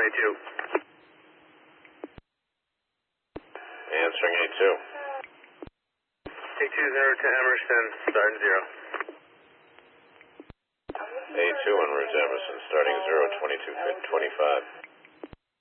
A2. Answering A2. A2 0 to Emerson, starting 0. A2 en route to Emerson, starting 0, 22, 25.